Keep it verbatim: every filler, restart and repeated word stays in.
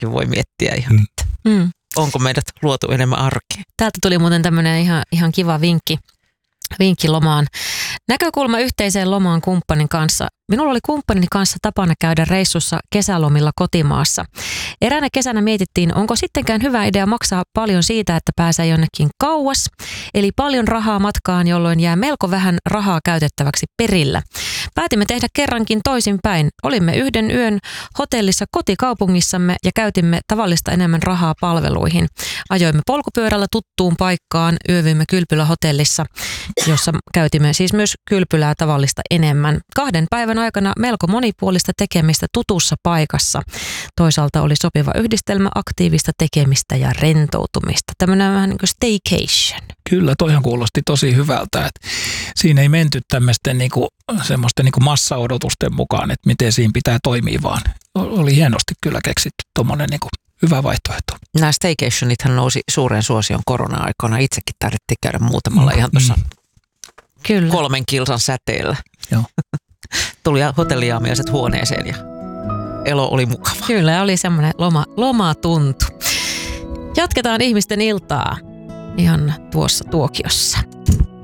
itsekin voi miettiä ihan, Mm. että Mm. onko meidät luotu enemmän arkeen. Täältä tuli muuten tämmöinen ihan, ihan kiva vinkki, vinkki lomaan. Näkökulma yhteiseen lomaan kumppanin kanssa. Minulla oli kumppanini kanssa tapana käydä reissussa kesälomilla kotimaassa. Eräänä kesänä mietittiin, onko sittenkään hyvä idea maksaa paljon siitä, että pääsee jonnekin kauas. Eli paljon rahaa matkaan, jolloin jää melko vähän rahaa käytettäväksi perillä. Päätimme tehdä kerrankin toisinpäin. Olimme yhden yön hotellissa kotikaupungissamme ja käytimme tavallista enemmän rahaa palveluihin. Ajoimme polkupyörällä tuttuun paikkaan, yövyimme kylpylähotellissa, jossa käytimme siis myös kylpylää tavallista enemmän. Kahden päivän aikana melko monipuolista tekemistä tutussa paikassa. Toisaalta oli sopiva yhdistelmä aktiivista tekemistä ja rentoutumista. Tämmöinen vähän niin kuin staycation. Kyllä, toihan kuulosti tosi hyvältä, että siinä ei menty tämmöisten niinku, semmoisten niinku massaodotusten mukaan, että miten siinä pitää toimia, vaan oli hienosti kyllä keksitty tuommoinen niinku hyvä vaihtoehto. Nämä staycationithan nousi suuren suosion korona-aikana. Itsekin taidettiin käydä muutamalla Mm, ihan tuossa mm. Kyllä. kolmen kilsan säteellä. Joo. Tuli hotelliaamiaiset huoneeseen ja elo oli mukava. Kyllä, oli semmoinen loma, lomatuntu. Jatketaan ihmisten iltaa ihan tuossa tuokiossa.